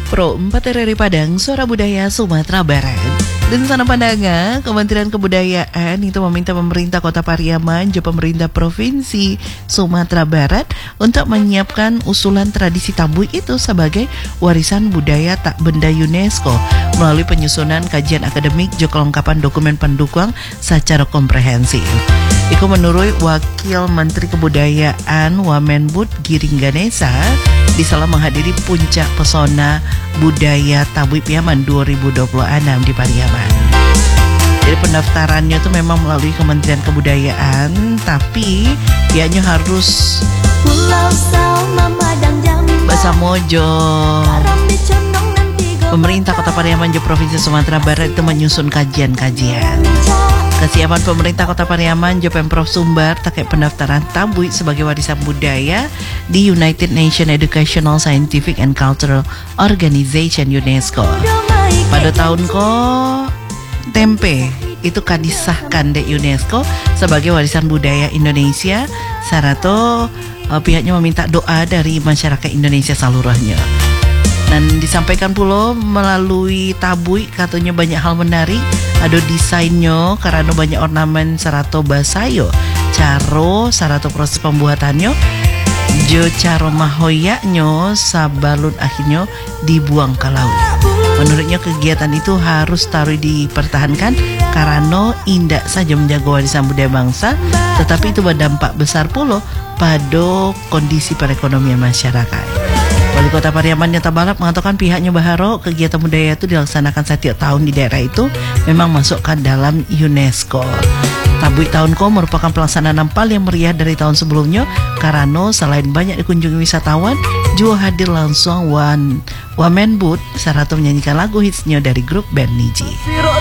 Pro 4 RRI Padang, Suara Budaya Sumatera Barat. Dan sana pandangan, Kementerian Kebudayaan itu meminta pemerintah Kota Pariaman juga pemerintah Provinsi Sumatera Barat untuk menyiapkan usulan tradisi tabuik itu sebagai warisan budaya tak benda UNESCO melalui penyusunan kajian akademik juga kelengkapan dokumen pendukung secara komprehensif. Itu menurut Wakil Menteri Kebudayaan Wamenbud Giring Ganesa di salah menghadiri Puncak Pesona Budaya Tabuik Piaman 2026 di Pariaman. Jadi pendaftarannya itu memang melalui Kementerian Kebudayaan, tapi pihaknya harus bahasa Mojo. Pemerintah Kota Pariaman di Provinsi Sumatera Barat itu menyusun kajian-kajian. Kesiapan pemerintah Kota Pariaman juga Pemprov Sumbar terkait pendaftaran tabuik sebagai warisan budaya di United Nations Educational, Scientific and Cultural Organization UNESCO. Pada tahun tempe itu disahkan di UNESCO sebagai warisan budaya Indonesia. Sarato pihaknya meminta doa dari masyarakat Indonesia seluruhnya. Dan disampaikan pula melalui tabuik katanya banyak hal menarik. Ada desainnya karena banyak ornamen sarato basayo. Caro sarato proses pembuatannya. Jo caro mahoyaknya sabalun akhirnya dibuang ke laut. Menurutnya kegiatan itu harus dipertahankan karena indah saja menjaga warisan budaya bangsa, tetapi itu berdampak besar pula pada kondisi perekonomian masyarakat. Wali Kota Pariaman Nyata Balap mengatakan pihaknya berharap kegiatan budaya itu dilaksanakan setiap tahun di daerah itu memang masukkan dalam UNESCO. Tabuik tahun merupakan pelaksanaan paling meriah dari tahun sebelumnya karena selain banyak dikunjungi wisatawan, juga hadir langsung Wamenbud serta menyanyikan lagu hitsnya dari grup band Niji.